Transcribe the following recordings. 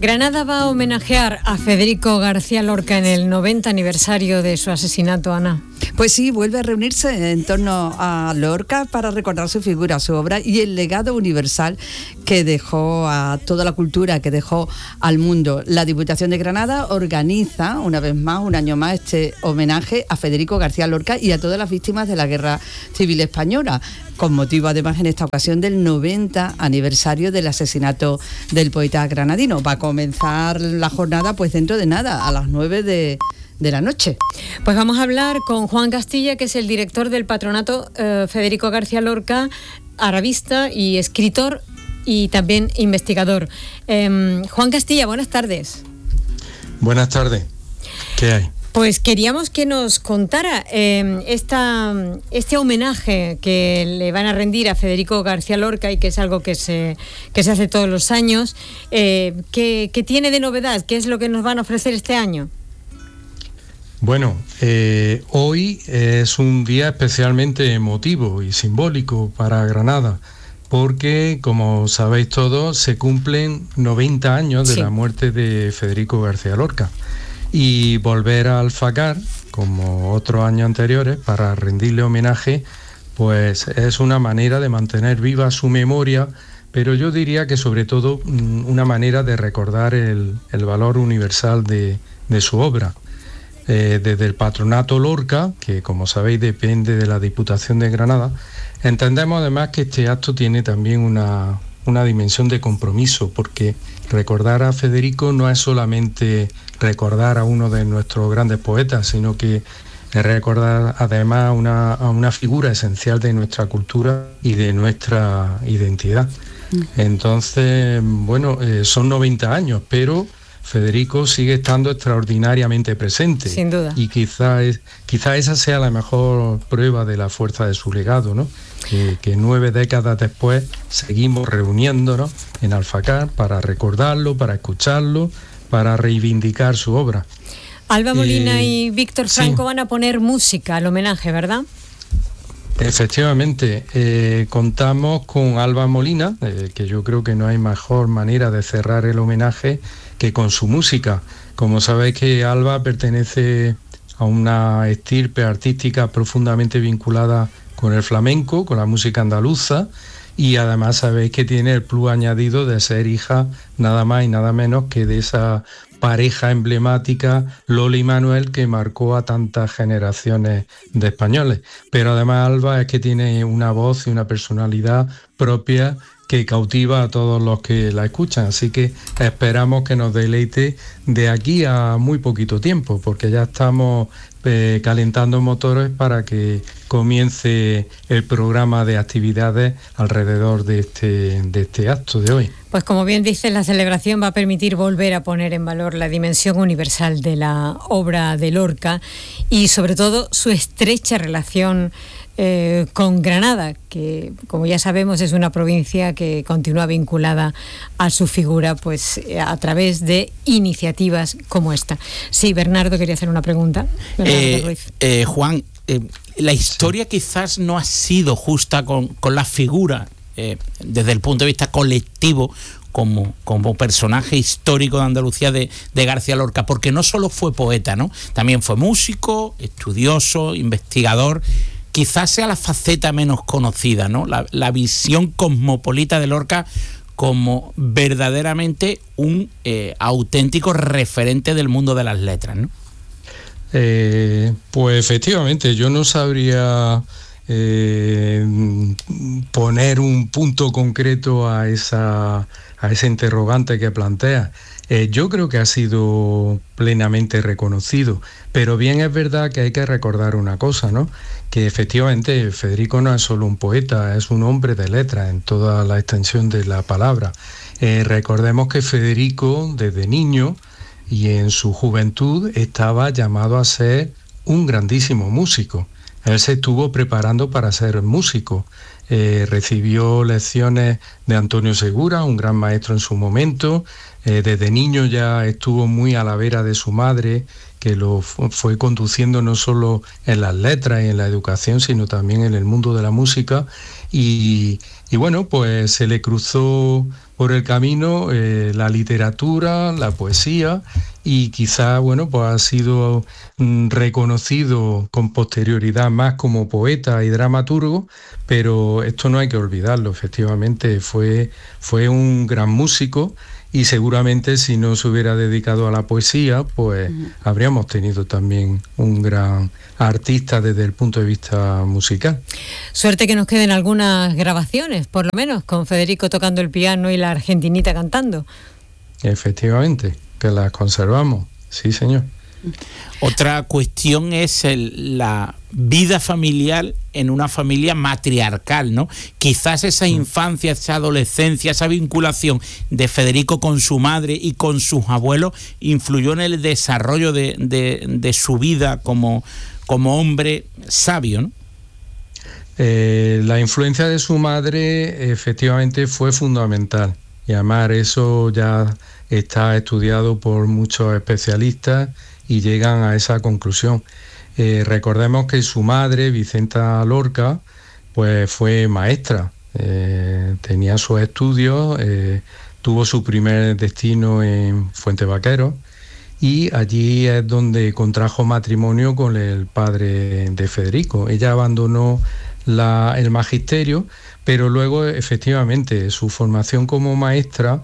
Granada va a homenajear a Federico García Lorca en el 90 aniversario de su asesinato, Ana. Pues sí, vuelve a reunirse en torno a Lorca para recordar su figura, su obra y el legado universal que dejó a toda la cultura, que dejó al mundo. La Diputación de Granada organiza una vez más, un año más, este homenaje a Federico García Lorca y a todas las víctimas de la Guerra Civil Española, con motivo además en esta ocasión del 90 aniversario del asesinato del poeta granadino. Va a comenzar la jornada pues dentro de nada, a las 9 de la noche. Pues vamos a hablar con Juan Castilla, que es el director del patronato Federico García Lorca, arabista y escritor y también investigador. Juan Castilla, buenas tardes. Buenas tardes. ¿Qué hay? Pues queríamos que nos contara este homenaje que le van a rendir a Federico García Lorca y que es algo que se hace todos los años. ¿Qué tiene de novedad? ¿Qué es lo que nos van a ofrecer este año? Bueno, hoy es un día especialmente emotivo y simbólico para Granada, porque, como sabéis todos, se cumplen 90 años de la muerte de Federico García Lorca. Y volver a Alfacar, como otros años anteriores, para rendirle homenaje, pues es una manera de mantener viva su memoria, pero yo diría que sobre todo una manera de recordar el valor universal de su obra. Desde el patronato Lorca, que como sabéis depende de la Diputación de Granada, entendemos además que este acto tiene también una dimensión de compromiso, porque recordar a Federico no es solamente recordar a uno de nuestros grandes poetas, sino que es recordar además a una figura esencial de nuestra cultura y de nuestra identidad. Entonces, bueno, son 90 años, pero Federico sigue estando extraordinariamente presente. Sin duda. Y quizá esa sea la mejor prueba de la fuerza de su legado, ¿no? Que 9 décadas después seguimos reuniéndonos en Alfacar para recordarlo, para escucharlo, para reivindicar su obra. Alba Molina y Víctor Franco van a poner música al homenaje, ¿verdad? Efectivamente, contamos con Alba Molina, que yo creo que no hay mejor manera de cerrar el homenaje que con su música. Como sabéis que Alba pertenece a una estirpe artística profundamente vinculada con el flamenco, con la música andaluza, y además sabéis que tiene el plus añadido de ser hija nada más y nada menos que de esa pareja emblemática Lola y Manuel que marcó a tantas generaciones de españoles. Pero además Alba es que tiene una voz y una personalidad propia que cautiva a todos los que la escuchan, así que esperamos que nos deleite de aquí a muy poquito tiempo, porque ya estamos calentando motores para que comience el programa de actividades alrededor de este acto de hoy. Pues como bien dice, la celebración va a permitir volver a poner en valor la dimensión universal de la obra de Lorca y sobre todo su estrecha relación con Granada, que como ya sabemos es una provincia que continúa vinculada a su figura pues a través de iniciativas como esta. Sí, Bernardo quería hacer una pregunta. Juan, la historia quizás no ha sido justa con la figura desde el punto de vista colectivo como personaje histórico de Andalucía de García Lorca, porque no solo fue poeta, ¿no? También fue músico, estudioso, investigador. Quizás sea la faceta menos conocida, ¿no? La visión cosmopolita de Lorca como verdaderamente un auténtico referente del mundo de las letras, ¿no? Pues efectivamente, yo no sabría poner un punto concreto a ese interrogante que plantea. Yo creo que ha sido plenamente reconocido, pero bien es verdad que hay que recordar una cosa, ¿no? Que efectivamente Federico no es solo un poeta, es un hombre de letras en toda la extensión de la palabra. Recordemos que Federico desde niño y en su juventud estaba llamado a ser un grandísimo músico. Él se estuvo preparando para ser músico. Recibió lecciones de Antonio Segura, un gran maestro en su momento. Desde niño ya estuvo muy a la vera de su madre, que lo fue conduciendo no solo en las letras y en la educación, sino también en el mundo de la música. Y bueno, pues se le cruzó por el camino la literatura, la poesía, y quizá, bueno, pues ha sido reconocido con posterioridad más como poeta y dramaturgo, pero esto no hay que olvidarlo. Efectivamente fue un gran músico, y seguramente si no se hubiera dedicado a la poesía, pues habríamos tenido también un gran artista desde el punto de vista musical. Suerte que nos queden algunas grabaciones, por lo menos, con Federico tocando el piano y la argentinita cantando. Efectivamente, que las conservamos, sí señor. Otra cuestión es la vida familiar en una familia matriarcal, ¿no? Quizás esa infancia, esa adolescencia, esa vinculación de Federico con su madre y con sus abuelos influyó en el desarrollo de su vida como hombre sabio, ¿no? La influencia de su madre efectivamente fue fundamental, y además eso ya está estudiado por muchos especialistas y llegan a esa conclusión. Recordemos que su madre, Vicenta Lorca, pues fue maestra, tenía sus estudios, tuvo su primer destino en Fuente Vaqueros, y allí es donde contrajo matrimonio con el padre de Federico. Ella abandonó el magisterio, pero luego efectivamente su formación como maestra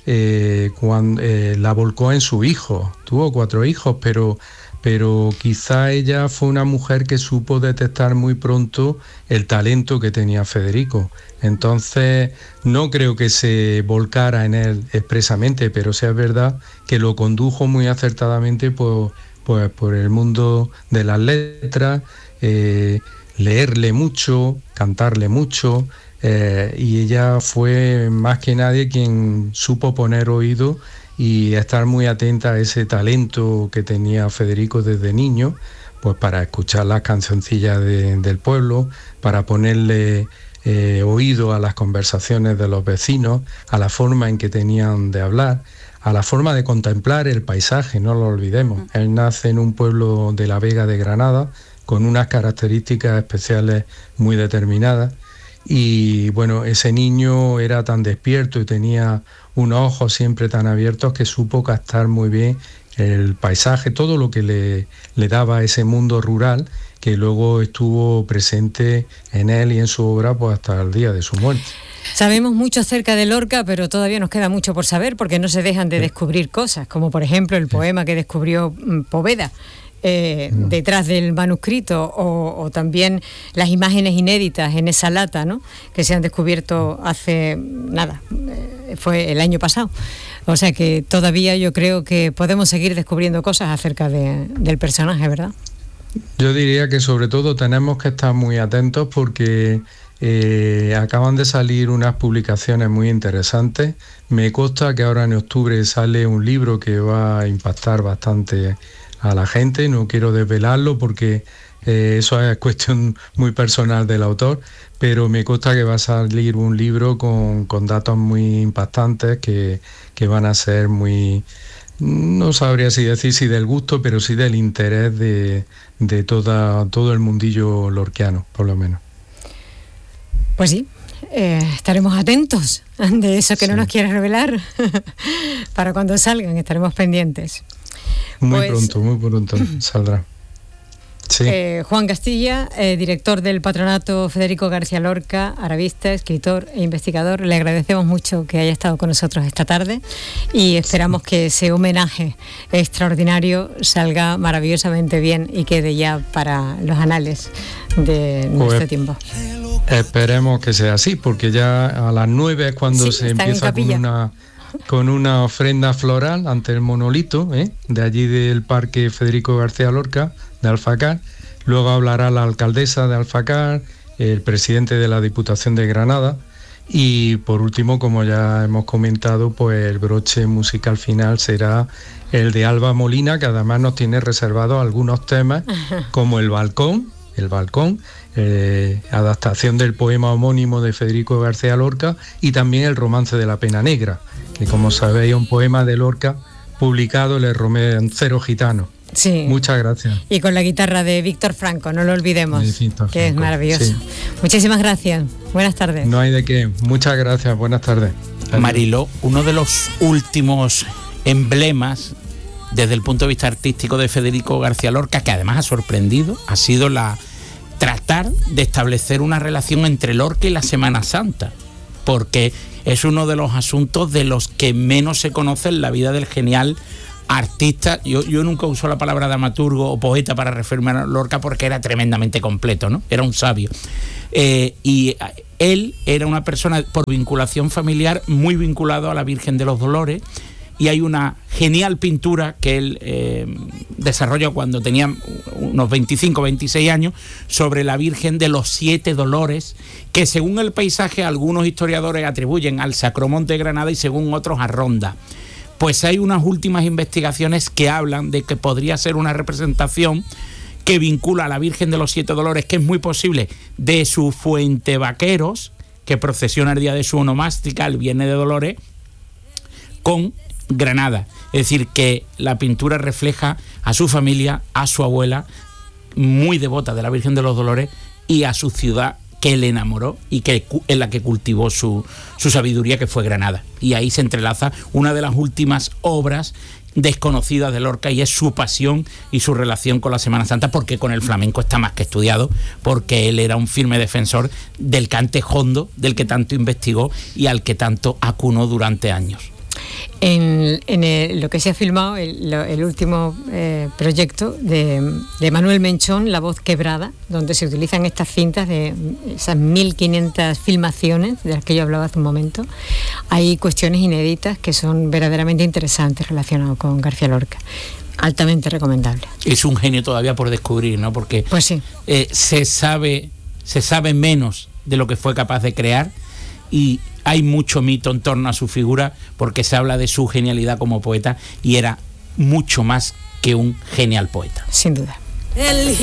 la volcó en su hijo. Tuvo 4 hijos, pero quizá ella fue una mujer que supo detectar muy pronto el talento que tenía Federico. Entonces no creo que se volcara en él expresamente, pero sí es verdad que lo condujo muy acertadamente por el mundo de las letras, leerle mucho, cantarle mucho, y ella fue más que nadie quien supo poner oído y estar muy atenta a ese talento que tenía Federico desde niño, pues para escuchar las cancioncillas del pueblo, para ponerle oído a las conversaciones de los vecinos, a la forma en que tenían de hablar, a la forma de contemplar el paisaje, no lo olvidemos. Él nace en un pueblo de la Vega de Granada, con unas características especiales muy determinadas, y bueno, ese niño era tan despierto y tenía unos ojos siempre tan abiertos que supo captar muy bien el paisaje, todo lo que le daba ese mundo rural, que luego estuvo presente en él y en su obra pues hasta el día de su muerte. Sabemos mucho acerca de Lorca, pero todavía nos queda mucho por saber, porque no se dejan de descubrir cosas, como por ejemplo el poema que descubrió Poveda detrás del manuscrito, o también las imágenes inéditas en esa lata, ¿no?, que se han descubierto hace nada, fue el año pasado. O sea que todavía yo creo que podemos seguir descubriendo cosas acerca del personaje, ¿verdad? Yo diría que sobre todo tenemos que estar muy atentos, porque acaban de salir unas publicaciones muy interesantes. Me consta que ahora en octubre sale un libro que va a impactar bastante a la gente. No quiero desvelarlo porque eso es cuestión muy personal del autor, pero me consta que va a salir un libro con datos muy impactantes que van a ser muy, no sabría si decir si del gusto, pero sí del interés de todo el mundillo lorquiano, por lo menos. Pues sí, estaremos atentos de eso que no nos quiere revelar para cuando salgan, estaremos pendientes. Muy pronto saldrá. Sí. Juan Castilla, director del Patronato Federico García Lorca, arabista, escritor e investigador, le agradecemos mucho que haya estado con nosotros esta tarde y esperamos que ese homenaje extraordinario salga maravillosamente bien y quede ya para los anales de nuestro tiempo. Esperemos que sea así, porque ya a las 9 es cuando se empieza con una ofrenda floral ante el monolito, de allí del Parque Federico García Lorca de Alfacar. Luego hablará la alcaldesa de Alfacar, el presidente de la Diputación de Granada, y por último, como ya hemos comentado, pues el broche musical final será el de Alba Molina, que además nos tiene reservados algunos temas como El Balcón, adaptación del poema homónimo de Federico García Lorca, y también El Romance de la Pena Negra, que como sabéis es un poema de Lorca publicado en el Romancero Gitano. Sí. Muchas gracias. Y con la guitarra de Víctor Franco, no lo olvidemos, que es maravilloso. Sí. Muchísimas gracias. Buenas tardes. No hay de qué. Muchas gracias. Buenas tardes. Mariló, uno de los últimos emblemas desde el punto de vista artístico de Federico García Lorca, que además ha sorprendido, ha sido tratar de establecer una relación entre Lorca y la Semana Santa, porque es uno de los asuntos de los que menos se conoce en la vida del genial artista. Yo nunca uso la palabra dramaturgo o poeta para referirme a Lorca porque era tremendamente completo, ¿no? Era un sabio. Y él era una persona por vinculación familiar muy vinculado a la Virgen de los Dolores, y hay una genial pintura que él desarrolla cuando tenía unos 25, 26 años sobre la Virgen de los 7 Dolores, que según el paisaje algunos historiadores atribuyen al Sacromonte de Granada y según otros a Ronda. Pues hay unas últimas investigaciones que hablan de que podría ser una representación que vincula a la Virgen de los 7 Dolores, que es muy posible, de su Fuente Vaqueros, que procesiona el día de su onomástica, el Viernes de Dolores, con Granada. Es decir, que la pintura refleja a su familia, a su abuela, muy devota de la Virgen de los Dolores, y a su ciudad que le enamoró y que en la que cultivó su sabiduría, que fue Granada. Y ahí se entrelaza una de las últimas obras desconocidas de Lorca, y es su pasión y su relación con la Semana Santa, porque con el flamenco está más que estudiado, porque él era un firme defensor del cante jondo, del que tanto investigó y al que tanto acunó durante años. En lo que se ha filmado, el último proyecto de Manuel Menchón, La Voz Quebrada, donde se utilizan estas cintas de esas 1500 filmaciones de las que yo hablaba hace un momento, hay cuestiones inéditas que son verdaderamente interesantes relacionadas con García Lorca. Altamente recomendable. Es un genio todavía por descubrir, ¿no? Porque pues sí. Se sabe menos de lo que fue capaz de crear, y hay mucho mito en torno a su figura, porque se habla de su genialidad como poeta, y era mucho más que un genial poeta. Sin duda.